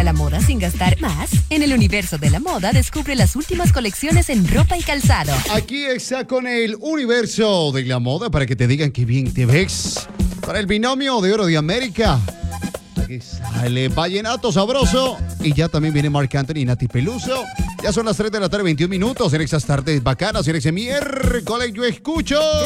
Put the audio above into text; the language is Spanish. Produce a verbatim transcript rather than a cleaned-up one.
la moda sin gastar más? En el universo de la moda descubre las últimas colecciones en ropa y calzado. Aquí está con el universo de la moda para que te digan que bien te ves. Para el binomio de oro de América. Aquí sale Vallenato Sabroso. Y ya también viene Marc Anthony y Nati Peluso. Ya son las tres de la tarde, veintiún minutos. En esas tardes bacanas, en ese miércoles yo escucho.